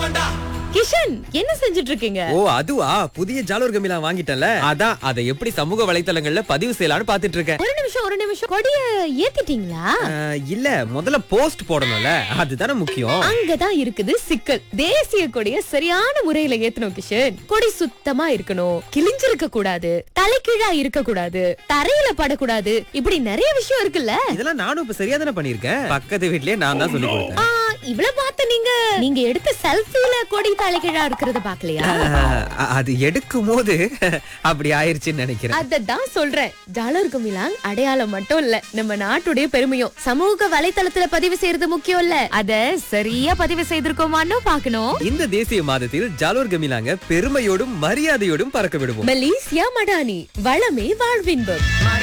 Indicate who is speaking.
Speaker 1: கிஷன், என்ன செஞ்சுட்டு இருக்கீங்க?
Speaker 2: ஓ அதுவா, புதிய ஜாலூர் கமிலா வாங்கிட்டேன்ல, அதான் அதை எப்படி சமூக வலைத்தளங்கள்ல பதிவு செய்யலாம்னு பாத்துட்டு இருக்கேன்.
Speaker 1: ஒரு நிமிஷம் கொடிய ஏத்திட்டீங்களா?
Speaker 2: இல்ல, முதல்ல போஸ்ட் போடணும்ல, அதுதானே முக்கியம்.
Speaker 1: அங்கதான் இருக்குது சிக்கல். தேசிய கொடிய சரியான முறையில ஏத்தணும் கிஷன். கொடி சுத்தமா இருக்கணும், கிழிஞ்சிருக்க கூடாது, தலைகீழா இருக்க கூடாது, தரையில படக்கூடாது, இப்படி நிறைய விஷயம் இருக்குல்ல.
Speaker 2: இதெல்லாம் நானும் இப்ப சரியா தானே பண்ணிருக்கேன். பக்கத்து வீட்லயே நான் தான் சொல்லி கொடுத்தேன்.
Speaker 1: இவ்வளவு பார்த்து நீங்க எடுத்த செல்ஃபில கொடி தலைகீழா இருக்கிறத பாக்கலையா?
Speaker 2: அது எடுக்கும் போது அப்படி ஆயிருச்சுன்னு நினைக்கிறேன்.
Speaker 1: அததான் சொல்றேன். ஜாலூர் கமிலாங் அடையாளம் மட்டும் இல்ல, நம்ம நாட்டுடைய பெருமையும். சமூக வலைத்தளத்துல பதிவு செய்யறது முக்கியம் இல்ல, அத சரியா பதிவு செய்திருக்கோமான்னு பாக்கணும்.
Speaker 2: இந்த தேசிய மாதத்தில் ஜாலூர் கமிலாங்க பெருமையோடும் மரியாதையோடும் பறக்க விடுவோம்.
Speaker 1: மலேசியா மடானி, வளமே வாழ்வின்பம்.